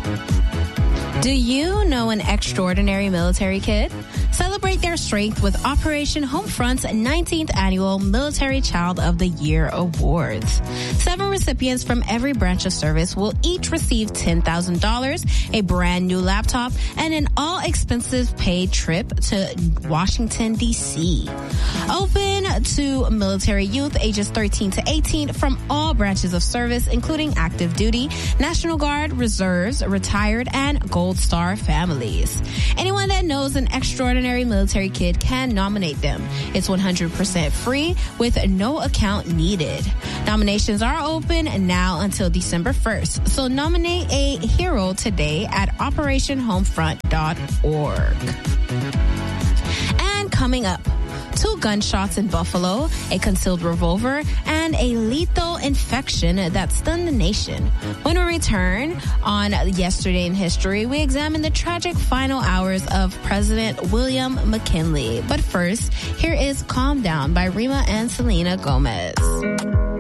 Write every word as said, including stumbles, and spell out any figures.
Do you know an extraordinary military kid? Celebrate their strength with Operation Homefront's nineteenth Annual Military Child of the Year Awards. Seven recipients from every branch of service will each receive ten thousand dollars, a brand new laptop, and an all-expenses-paid trip to Washington, D C Open to military youth ages thirteen to eighteen from all branches of service, including active duty, National Guard, reserves, retired, and Gold Star families. Anyone that knows an extraordinary military kid can nominate them. It's one hundred percent free with no account needed. Nominations are open now until December first, so nominate a hero today at operation homefront dot org. And coming up, two gunshots in Buffalo, a concealed revolver, and a lethal infection that stunned the nation. When we return on Yesterday in History, we examine the tragic final hours of President William McKinley. But first, here is Calm Down by Rima and Selena Gomez.